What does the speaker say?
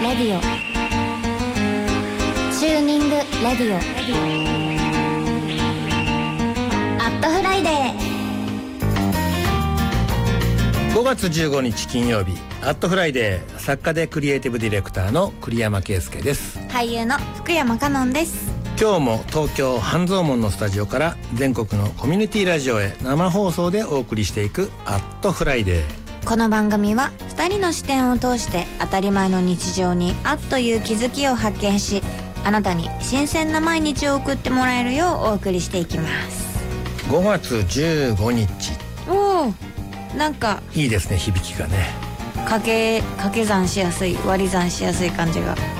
レディオ、チューニングレディオ、アットフライデー。 5月15日金曜日、アットフライデー、作家でクリエイティブディレクターの栗山圭介です。 俳優の福山香音です。 今日も東京半蔵門のスタジオから全国のコミュニティラジオへ生放送でお送りしていくアットフライデー。 この番組は2人の視点を通して当たり前の日常にあっという気づきを発見し、あなたに新鮮な毎日を送ってもらえるようお送りしていきます。 5月15日、 おお、なんかいいですね、響きがね。 掛け算しやすい、割り算しやすい感じが